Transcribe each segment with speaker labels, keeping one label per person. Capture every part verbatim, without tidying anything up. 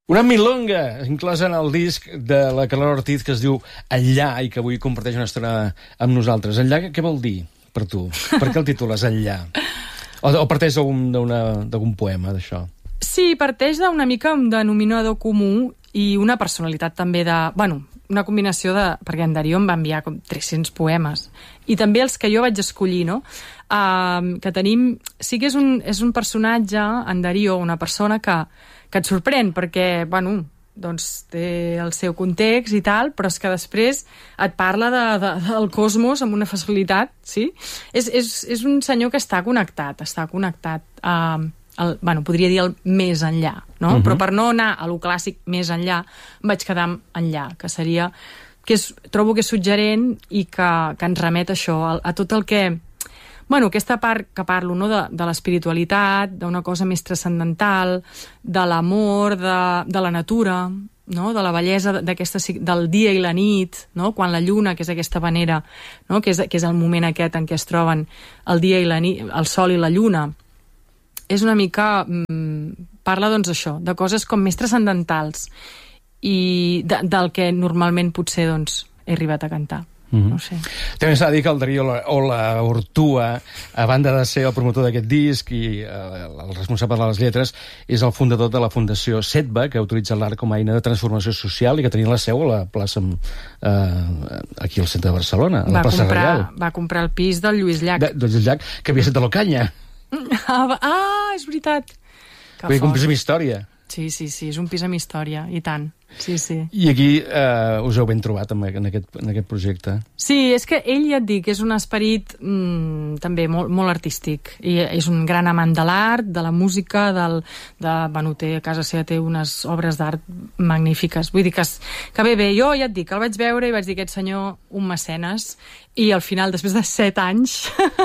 Speaker 1: Una milonga inclosa en el disc de la Carlota Ortiz que es diu Enllà i que avui comparteix una estona amb nosaltres. Enllà, què vol dir per tu? Per què el titules Enllà? O, o parteix d'algun poema, d'això?
Speaker 2: Sí, parteix d'una mica un denominador comú i una personalitat també de... Bueno, una combinació de... Perquè en Darío em va enviar com tres-cents poemes. I també els que jo vaig escollir, no? Uh, que tenim... Sí que és un, és un personatge, en Darío, una persona que, que et sorprèn, perquè, bueno, doncs té el seu context i tal, però és que després et parla de, de, del cosmos amb una facilitat, sí? És, és, és un senyor que està connectat, està connectat a... Uh, El, bueno, podria dir el més enllà, no? Uh-huh. Però per no anar a lo clàssic més enllà, em vaig quedar enllà, que seria... que és, trobo que és suggerent i que, que ens remet a això, a, a tot el que... Bueno, aquesta part que parlo, no? de, de l'espiritualitat, d'una cosa més transcendental, de l'amor, de, de la natura, no? De la bellesa d'aquesta, del dia i la nit, no? Quan la lluna, que és aquesta manera, no? que, és, que és el moment aquest en què es troben el dia i la nit, el sol i la lluna, és una mica... Mm, parla, doncs, això, de coses com més transcendentals i de, del que normalment potser, doncs, he arribat a cantar. Mm-hmm. No ho sé.
Speaker 1: També s'ha de dir que el Darío o la Ortua, a banda de ser el promotor d'aquest disc i eh, el responsable de les lletres, és el fundador de la Fundació SETBA, que utilitza l'art com a eina de transformació social i que tenia la seu a la plaça eh, aquí al centre de Barcelona, a la
Speaker 2: va
Speaker 1: plaça
Speaker 2: comprar,
Speaker 1: Reial.
Speaker 2: Va comprar el pis del Lluís Llach.
Speaker 1: De, del Lluís Llach, que havia estat de l'Ocaña.
Speaker 2: Ah, ah, és veritat. Que
Speaker 1: Vull dir, un pis amb història.
Speaker 2: Sí, sí, sí, és un pis amb història, i tant. Sí, sí.
Speaker 1: I aquí eh, us heu ben trobat en, en, aquest, en aquest projecte.
Speaker 2: Sí, és que ell, ja et dic, és un esperit mm, també molt, molt artístic. I és un gran amant de l'art, de la música, del, de, bueno, té, a casa seva té unes obres d'art magnífiques. Vull dir que, que bé, bé, jo ja et dic, el vaig veure i vaig dir, aquest senyor, un mecenes, i al final, després de set anys...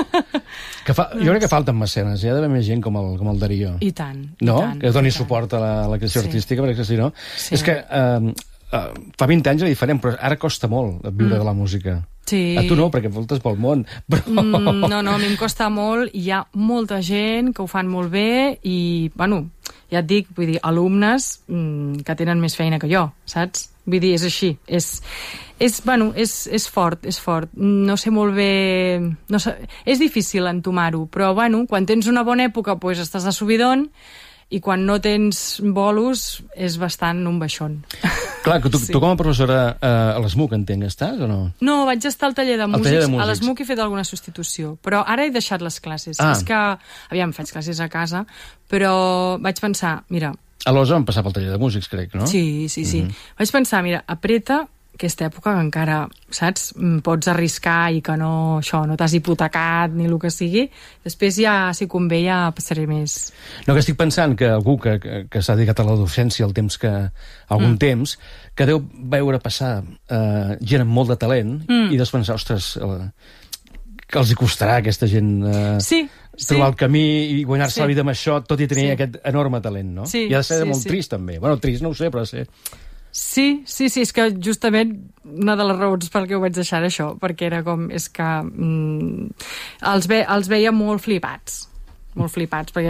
Speaker 1: que fa, jo crec que falten mecenes, hi ha d'haver més gent com el, com el Darío.
Speaker 2: I tant,
Speaker 1: no?
Speaker 2: i tant.
Speaker 1: Que doni
Speaker 2: tant.
Speaker 1: suport a la, a la creació
Speaker 2: sí.
Speaker 1: artística, perquè si no...
Speaker 2: Sí.
Speaker 1: És que eh, eh, fa vint anys era diferent, però ara costa molt viure mm. de la música.
Speaker 2: Sí.
Speaker 1: A tu no, perquè voltes pel món. Però...
Speaker 2: Mm, no, no, a mi em costa molt, hi ha molta gent que ho fan molt bé i, bueno, ja et dic, vull dir, alumnes mm, que tenen més feina que jo, saps? Vull dir, és així, és, és, bueno, és, és fort, és fort. No sé molt bé... No sé, és difícil entomar-ho, però, bueno, quan tens una bona època, doncs estàs a subidon, i quan no tens bolos és bastant un baixón.
Speaker 1: Clar, que tu,
Speaker 2: sí.
Speaker 1: tu com a professora eh, a l'ESMUC, entenc, estàs o no?
Speaker 2: No, vaig estar al taller de músics.
Speaker 1: Taller de músics.
Speaker 2: A l'ESMUC he fet alguna substitució, però ara he deixat les classes.
Speaker 1: Ah.
Speaker 2: És que, aviam, faig classes a casa, però vaig pensar, mira...
Speaker 1: A l'O S A vam passar pel taller de músics, crec, no?
Speaker 2: Sí, sí, sí. Mm-hmm. Vaig pensar, mira, apreta aquesta època que encara, saps, pots arriscar i que no, això, no t'has hipotecat ni el que sigui. Després ja, si convé, ja passaré més.
Speaker 1: No, que estic pensant que algú que, que, que s'ha dedicat a la docència el temps que, algun mm. temps, que deu veure passar eh, gent amb molt de talent mm. i deus pensar, ostres, eh, que els hi costarà a aquesta gent eh,
Speaker 2: sí,
Speaker 1: trobar
Speaker 2: sí.
Speaker 1: el camí i guanyar-se
Speaker 2: sí.
Speaker 1: la vida amb això, tot i tenir
Speaker 2: sí.
Speaker 1: aquest enorme talent, no?
Speaker 2: Sí,
Speaker 1: I ha de ser
Speaker 2: sí,
Speaker 1: molt
Speaker 2: sí.
Speaker 1: trist, també. Bueno, trist no ho sé, però ha de ser...
Speaker 2: Sí, sí, sí, és que justament una de les raons per què ho vaig deixar era això, perquè era com, és que mm, els, ve, els veia molt flipats, molt flipats, perquè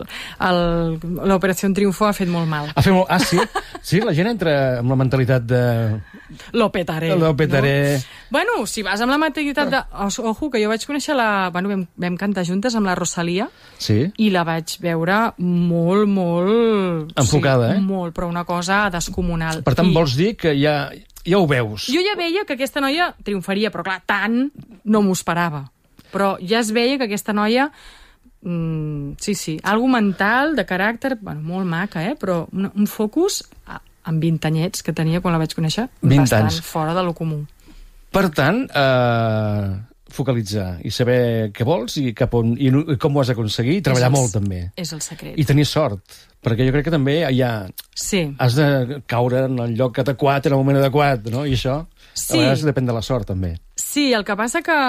Speaker 2: l'Operació Triunfo ha fet molt mal.
Speaker 1: Ha fet molt... Ah, sí? Sí, la gent entra amb la mentalitat de...
Speaker 2: Lo petaré.
Speaker 1: Lo petaré.
Speaker 2: No? Bueno, si vas amb la mentalitat de... Ojo, que jo vaig conèixer la... Bueno, vam, vam cantar juntes amb la Rosalia.
Speaker 1: Sí.
Speaker 2: I la vaig veure molt, molt...
Speaker 1: Enfocada,
Speaker 2: sí,
Speaker 1: eh?
Speaker 2: Molt, però una cosa descomunal.
Speaker 1: Per tant,
Speaker 2: I...
Speaker 1: vols dir que ja, ja ho veus?
Speaker 2: Jo ja veia que aquesta noia triomfaria, però clar, tant no m'ho esperava. Però ja es veia que aquesta noia... Mm, sí, sí, algo mental, de caràcter, bueno, molt maca, eh? Però un, un focus amb vint anyets que tenia quan la vaig conèixer, bastant anys. Fora de lo comú.
Speaker 1: Per tant, eh, focalitzar i saber què vols i cap on i com ho has d'aconseguir i treballar
Speaker 2: el,
Speaker 1: molt, també.
Speaker 2: És el secret.
Speaker 1: I tenir sort, perquè jo crec que també hi ha...
Speaker 2: Sí.
Speaker 1: Has de caure en el lloc adequat, en el moment adequat, no? I això,
Speaker 2: sí.
Speaker 1: A vegades depèn de la sort, també.
Speaker 2: Sí, el que passa que...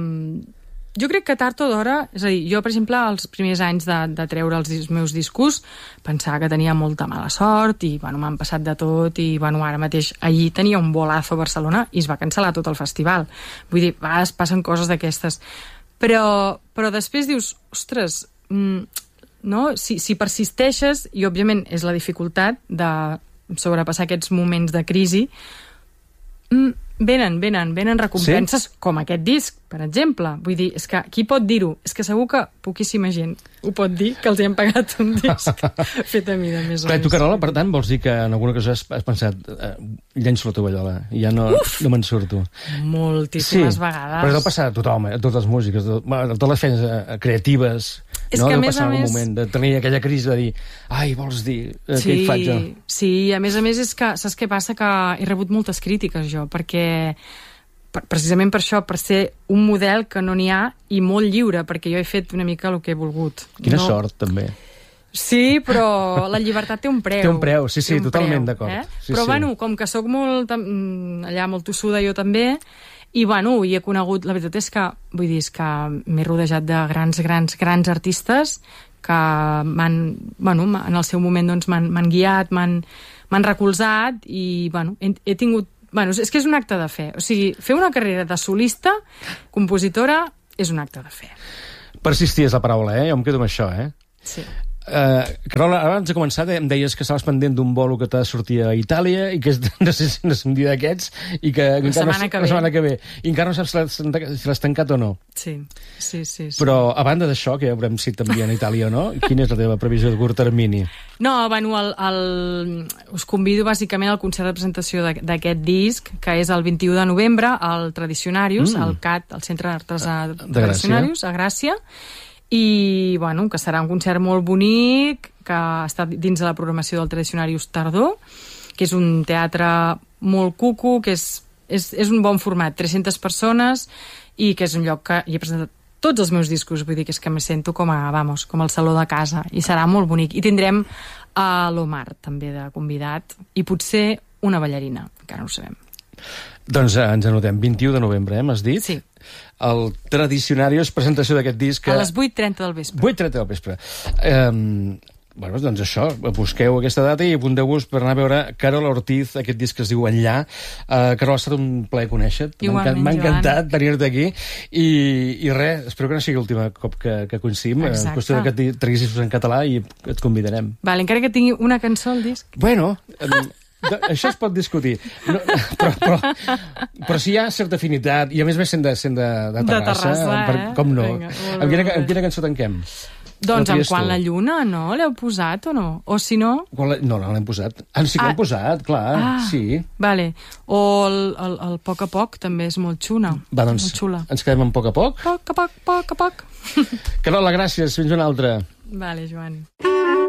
Speaker 2: Jo crec que tard o d'hora, és a dir, jo, per exemple, els primers anys de, de treure els, els meus discos, pensava que tenia molta mala sort i, bueno, m'han passat de tot i, bueno, ara mateix, ahir tenia un bolazo a Barcelona i es va cancel·lar tot el festival. Vull dir, a vegades passen coses d'aquestes. Però, però després dius, ostres, mm, no? Si, si persisteixes, i òbviament és la dificultat de sobrepassar aquests moments de crisi, mm, venen, venen, venen recompenses, sí? Com aquest disc, per exemple. Vull dir, és que qui pot dir-ho? És que segur que poquíssima gent ho pot dir, que els hi han pagat un disc fet a mida més o
Speaker 1: Clar,
Speaker 2: més.
Speaker 1: tu, Carola, per tant, vols dir que en alguna cosa has, has pensat eh, llenço la tovallola, ja no, no me'n surto.
Speaker 2: Moltíssimes
Speaker 1: sí,
Speaker 2: vegades.
Speaker 1: Però deu passar a tothom, eh, a totes les músiques, a totes les feines eh, creatives,
Speaker 2: és
Speaker 1: no?
Speaker 2: Que,
Speaker 1: deu
Speaker 2: més
Speaker 1: passar en algun
Speaker 2: més...
Speaker 1: moment de tenir aquella crisi de dir ai, vols dir, eh,
Speaker 2: sí,
Speaker 1: què hi faig jo?
Speaker 2: Sí, a més a més és que, saps què passa? Que he rebut moltes crítiques jo, perquè per, precisament per això, per ser un model que no n'hi ha i molt lliure, perquè jo he fet una mica el que he volgut.
Speaker 1: Quina
Speaker 2: no...
Speaker 1: sort, també.
Speaker 2: Sí, però la llibertat té un preu.
Speaker 1: Té un preu, sí, sí, totalment d'acord.
Speaker 2: Eh?
Speaker 1: Sí,
Speaker 2: però,
Speaker 1: sí.
Speaker 2: bueno, com que sóc molt, allà molt tossuda jo també, i, bueno, hi he conegut, la veritat és que, vull dir, és que m'he rodejat de grans, grans, grans artistes que m'han, bueno, en el seu moment doncs, m'han guiat, m'han recolzat i, bueno, he, he tingut... Bueno, és que és un acte de fe. O sigui, fer una carrera de solista, compositora, és un acte de fe.
Speaker 1: Persistir és la paraula, eh? Jo em quedo amb això, eh?
Speaker 2: Sí.
Speaker 1: Uh, Carola, abans de començar em deies que estaves pendent d'un bolo que t'ha de sortir a Itàlia i que és no sé si un dia d'aquests i que
Speaker 2: la setmana que ve.
Speaker 1: La setmana que ve. I encara no saps si l'has tancat o no.
Speaker 2: Sí, sí, sí. sí.
Speaker 1: Però a banda d'això, que ja veurem si t'envien a Itàlia o no, quina és la teva previsió de curt termini?
Speaker 2: No, bueno, el, el... us convido bàsicament al concert de presentació d'aquest disc, que és el vint-i-u de novembre, al Tradicionarius, mm. al C A T, al Centre d'Artesà Tradicionarius, a Gràcia. I, bueno, que serà un concert molt bonic, que està dins de la programació del Tradicionarius Tardor, que és un teatre molt cuco, que és, és, és un bon format, tres-centes persones, i que és un lloc que hi he presentat tots els meus discos, vull dir que és que me sento com a, vamos, com al saló de casa, i serà molt bonic. I tindrem a l'Omar, també, de convidat, i potser una ballarina, encara no ho sabem.
Speaker 1: Doncs eh, ens anotem, vint-i-u de novembre, eh, m'has dit?
Speaker 2: Sí.
Speaker 1: El Tradicionarius, presentació d'aquest disc... Que...
Speaker 2: A les vuit trenta del vespre.
Speaker 1: vuit trenta del vespre. Um, bueno, doncs això, busqueu aquesta data i apunteu-vos per anar a veure Carola Ortiz, aquest disc que es diu Enllà. Uh, Carola, ha estat un plaer conèixer-te. M'ha encantat tenir-te aquí. I, I res, espero que no sigui l'últim cop que, que coincidim. En qüestió que et traguis en català i et convidarem.
Speaker 2: Vale, encara que tingui una cançó al disc.
Speaker 1: Bueno... Um, De, això es pot discutir, no, però, però, però si hi ha certa afinitat, i a més a més sent de, sent de, de Terrassa,
Speaker 2: de Terrassa
Speaker 1: per,
Speaker 2: eh?
Speaker 1: com no?
Speaker 2: Vinga,
Speaker 1: amb, quina, amb quina cançó tanquem?
Speaker 2: Doncs amb Quan la lluna, no? L'heu posat o no? O si no...
Speaker 1: La... No, no l'hem posat. Ah, sí que l'hem ah. posat, clar, ah. sí.
Speaker 2: Vale. O el, el, el Poc a Poc també és molt xuna.
Speaker 1: Va, doncs,
Speaker 2: molt xula.
Speaker 1: Ens quedem amb Poc a Poc?
Speaker 2: Poc a Poc, Poc a Poc.
Speaker 1: Carola, gràcies. Fins una altra.
Speaker 2: Vale, Joan.